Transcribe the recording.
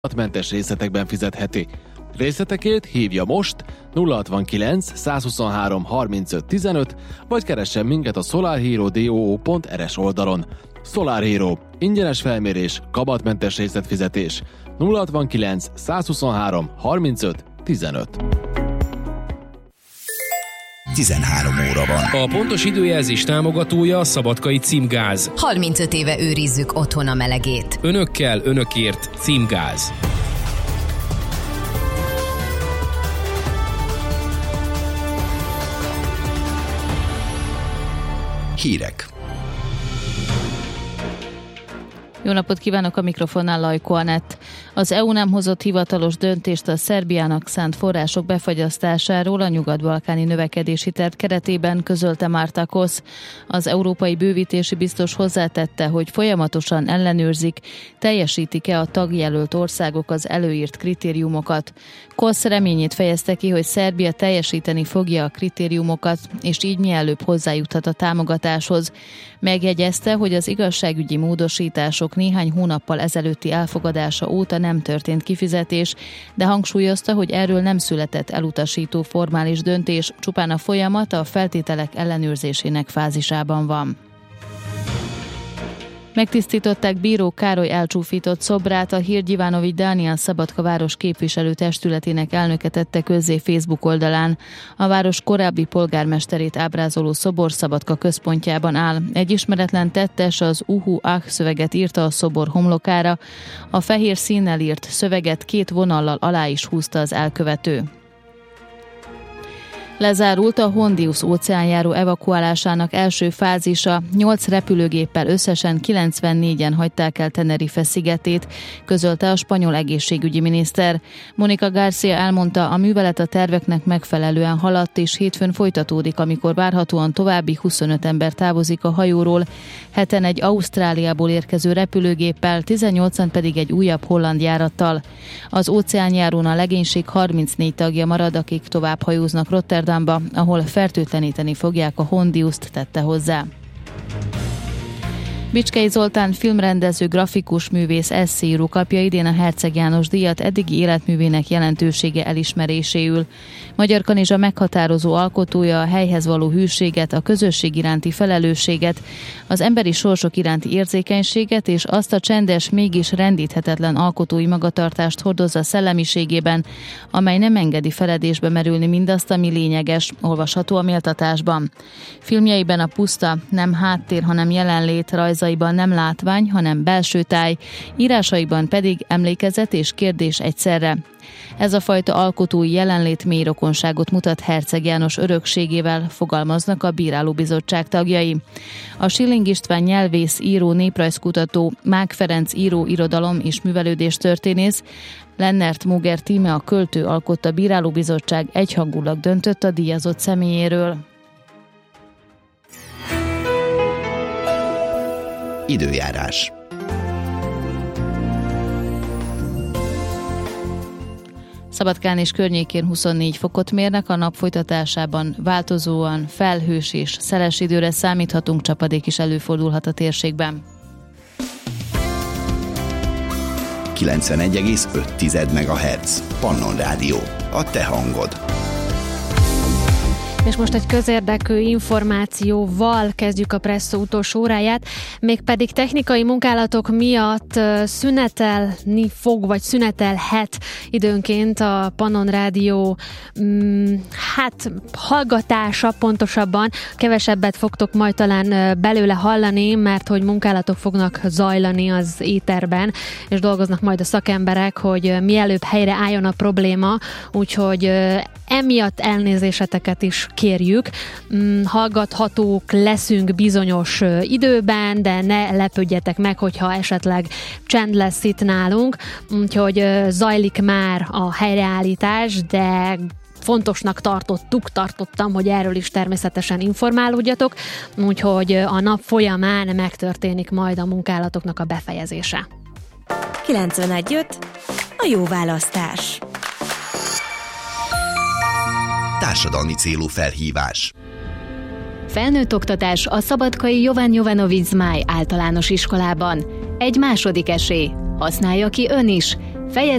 mentes részletekben fizetheti. Részletekért hívja most 069 123 35 15, vagy keressen minket a solarhero.do.rs oldalon. Solar Hero. Ingyenes felmérés, kamatmentes részletfizetés. 069 123 35 15. 13 óra van. A pontos időjelzés támogatója a Szabadkai Címgáz. 35 éve őrizzük otthon a melegét. Önökkel, önökért Címgáz. Hírek. Jó napot kívánok, a mikrofonnál Lajko Anett. Az EU nem hozott hivatalos döntést a Szerbiának szánt források befagyasztásáról a nyugat-balkáni növekedési terv keretében, közölte Mártakosz. Az európai bővítési biztos hozzátette, hogy folyamatosan ellenőrzik, teljesítik-e a tagjelölt országok az előírt kritériumokat. Kosz reményét fejezte ki, hogy Szerbia teljesíteni fogja a kritériumokat, és így mielőbb hozzájuthat a támogatáshoz. Megjegyezte, hogy az igazságügyi módosítások néhány hónappal ezelőtti elfogadása óta nem történt kifizetés, de hangsúlyozta, hogy erről nem született elutasító formális döntés, csupán a folyamat a feltételek ellenőrzésének fázisában van. Megtisztították bíró Károly elcsúfított szobrát, a Hírgyivanovics Dániel Szabadka város képviselőtestületének elnöke tette közzé Facebook oldalán. A város korábbi polgármesterét ábrázoló szobor Szabadka központjában áll. Egy ismeretlen tettes az Uhu Ah szöveget írta a szobor homlokára. A fehér színnel írt szöveget 2 vonallal alá is húzta az elkövető. Lezárult a Hondius óceánjáró evakuálásának első fázisa, 8 repülőgéppel összesen 94-en hagyták el Tenerife szigetét, közölte a spanyol egészségügyi miniszter. Mónica García elmondta, a művelet a terveknek megfelelően haladt, és hétfőn folytatódik, amikor várhatóan további 25 ember távozik a hajóról, 7-en egy Ausztráliából érkező repülőgéppel, 18-an pedig egy újabb holland járattal. Az óceánjárón a legénység 34 tagja marad, akik tovább hajóznak Rotterdamba, ahol fertőtleníteni fogják a Hondiust, tette hozzá. Bicskei Zoltán filmrendező, grafikus művész, esszéíró kapja idén a Herceg János díjat eddigi életművének jelentősége elismeréséül. Magyar Kanizsa meghatározó alkotója a helyhez való hűséget, a közösség iránti felelősséget, az emberi sorsok iránti érzékenységet és azt a csendes, mégis rendíthetetlen alkotói magatartást hordozza szellemiségében, amely nem engedi feledésbe merülni mindazt, ami lényeges, olvasható a méltatásban. Filmjeiben a puszta nem háttér, hanem jelenlét, rajzaiban nem látvány, hanem belső táj, írásaiban pedig emlékezet és kérdés egyszerre. Ez a fajta alkotói jelenlét mély rokonságot mutat Herceg János örökségével, fogalmaznak a bírálóbizottság tagjai. A Schilling István nyelvész, író, néprajzkutató, Mák Ferenc író, irodalom és művelődéstörténész, Lennert Muger tíme, a költő alkotta bírálóbizottság egyhangulag döntött a díjazott személyéről. Időjárás. Szabadkán és környékén 24 fokot mérnek, a nap folytatásában változóan felhős és szeles időre számíthatunk, csapadék is előfordulhat a térségben. 91,5 MHz. Pannon Rádió. A te hangod. És most egy közérdekű információval kezdjük a Presszó utolsó óráját, mégpedig technikai munkálatok miatt szünetelni fog, vagy szünetelhet időnként a Pannon Rádió hallgatása, pontosabban kevesebbet fogtok majd talán belőle hallani, mert hogy munkálatok fognak zajlani az éterben, és dolgoznak majd a szakemberek, hogy mielőbb helyre álljon a probléma, úgyhogy emiatt elnézéseteket is kérjük. Hallgathatók leszünk bizonyos időben, de ne lepődjetek meg, hogyha esetleg csend lesz itt nálunk. Úgyhogy zajlik már a helyreállítás, de fontosnak tartottam, hogy erről is természetesen informálódjatok, úgyhogy a nap folyamán megtörténik majd a munkálatoknak a befejezése. 91.5. A jó választás. Társadalmi célú felhívás. Felnőtt oktatás a szabadkai Jovan Jovanovic Zmáj általános iskolában. Egy második esély. Használja ki ön is. Fejezd